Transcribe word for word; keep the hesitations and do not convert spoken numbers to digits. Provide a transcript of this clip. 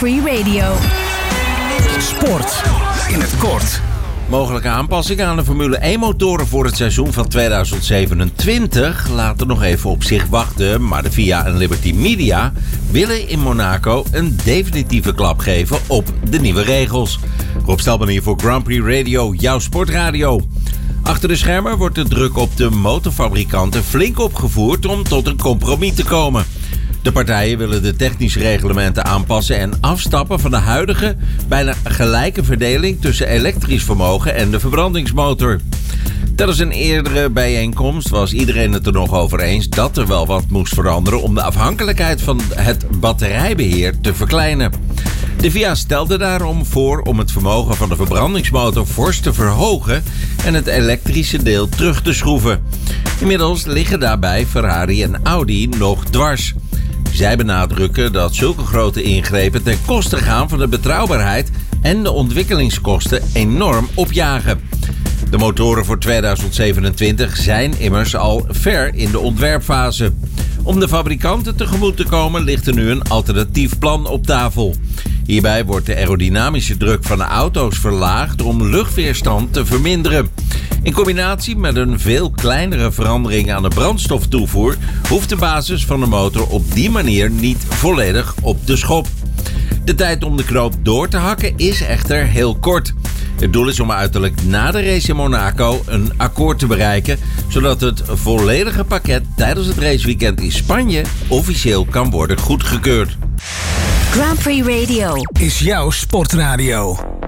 Prix Radio. Sport in het kort. Mogelijke aanpassingen aan de Formule één motoren voor het seizoen van tweeduizend zevenentwintig laten nog even op zich wachten, maar de F I A en Liberty Media willen in Monaco een definitieve klap geven op de nieuwe regels. Rob Stelman hier voor Grand Prix Radio, jouw sportradio. Achter de schermen wordt de druk op de motorfabrikanten flink opgevoerd om tot een compromis te komen. De partijen willen de technische reglementen aanpassen en afstappen van de huidige bijna gelijke verdeling tussen elektrisch vermogen en de verbrandingsmotor. Tijdens een eerdere bijeenkomst was iedereen het er nog over eens dat er wel wat moest veranderen om de afhankelijkheid van het batterijbeheer te verkleinen. De F I A stelde daarom voor om het vermogen van de verbrandingsmotor fors te verhogen en het elektrische deel terug te schroeven. Inmiddels liggen daarbij Ferrari en Audi nog dwars. Zij benadrukken dat zulke grote ingrepen ten koste gaan van de betrouwbaarheid en de ontwikkelingskosten enorm opjagen. De motoren voor tweeduizend zevenentwintig zijn immers al ver in de ontwerpfase. Om de fabrikanten tegemoet te komen ligt er nu een alternatief plan op tafel. Hierbij wordt de aerodynamische druk van de auto's verlaagd om luchtweerstand te verminderen. In combinatie met een veel kleinere verandering aan de brandstoftoevoer hoeft de basis van de motor op die manier niet volledig op de schop. De tijd om de knoop door te hakken is echter heel kort. Het doel is om uiterlijk na de race in Monaco een akkoord te bereiken, zodat het volledige pakket tijdens het raceweekend in Spanje officieel kan worden goedgekeurd. Grand Prix Radio Is jouw sportradio.